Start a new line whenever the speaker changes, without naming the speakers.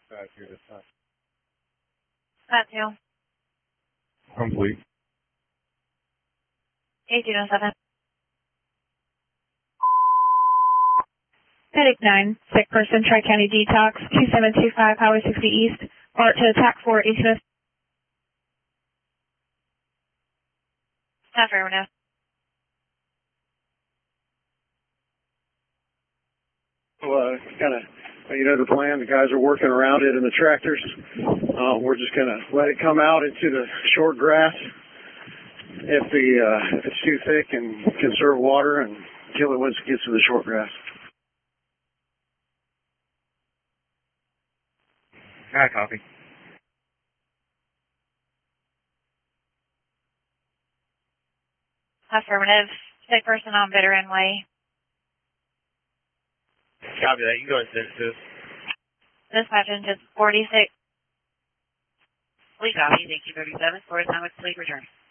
Drive here this time.
That too.
Complete.
1807.
Medic 9, sick person, Tri-County Detox, 2725 Highway 60 East, or to attack for 1807.
Affirmative.
Well, you know the plan. The guys are working around it in the tractors. We're just going to let it come out into the short grass. If it's too thick, and conserve water and kill it once it gets to the short grass.
I copy.
Affirmative. Sick person on Veteran Way.
Copy that. You can go and send it to us.
Dispatch engine 46. We copy. Thank you, 37. For a time with sleep return.